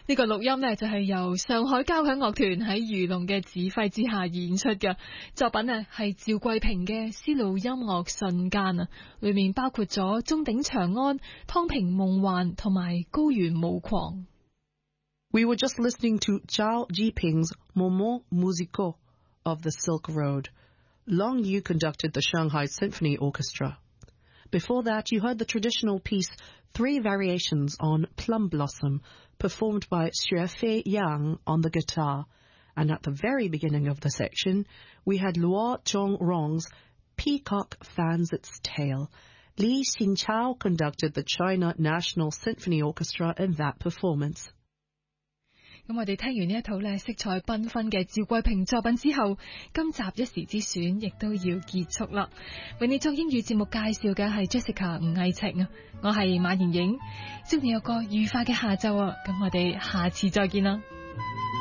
呢個錄音呢，就係由上海交響樂團喺魚龍嘅指揮之下演出嘅作品呢，係趙桂平嘅絲路音樂瞬間啊，裏面包括咗鐘鼎長安、湯平夢幻同埋高原舞狂。 We were just listening to Zhao Jiping's Moments Musicaux of the Silk Road. Long Yu conducted the Shanghai Symphony Orchestra. Before that, you heard the traditional piece Three Variations on Plum Blossom, performed by Xuefei Yang on the guitar. And at the very beginning of the section, we had Luo Zhongrong's Peacock Fans Its Tail. Li Xinchao conducted the China National Symphony Orchestra in that performance. 咁我哋聽完呢一套咧色彩繽紛嘅趙桂平作品之後，今集一時之選亦都要結束啦。為你作英語節目介紹嘅係 Jessica 吳藝晴啊，我係馬妍影，祝你有個愉快嘅下晝啊！咁我哋下次再見啦。